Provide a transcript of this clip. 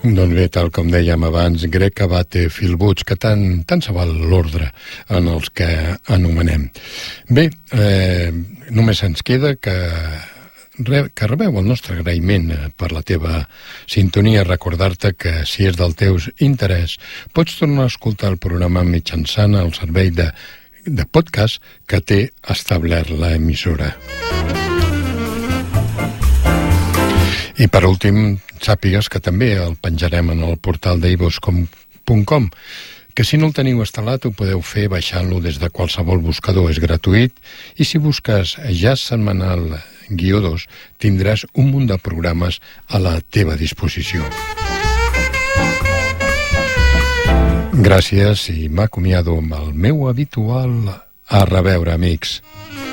Doncs bé, tal com dèiem abans, Greg Abate, Phil Woods, que tant se val l'ordre en els que anomenem. Bé, només ens queda que rebeu el nostre agraïment per la teva sintonia. Recordar-te que, si és del teu interès, pots tornar a escoltar el programa mitjançant el servei de podcast que té establert l'emissora. I per últim, sàpigues que també el penjarem en el portal d'iVoox.com, que si no el teniu instal·lat ho podeu fer baixant-lo des de qualsevol buscador, és gratuït, i si busques Jazz Setmanal -2 tindràs un munt de programes a la teva disposició. Gràcies, i m'acomiado amb el meu habitual a reveure, amics.